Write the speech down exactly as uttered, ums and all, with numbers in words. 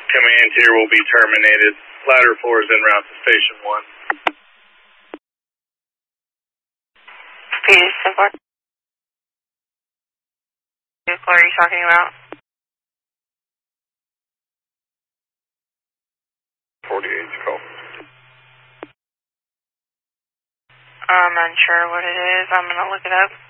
Command here will be terminated. Ladder four is en route to station one. Speed is four. What are you talking about? forty-eight call. I'm unsure what it is. I'm going to look it up.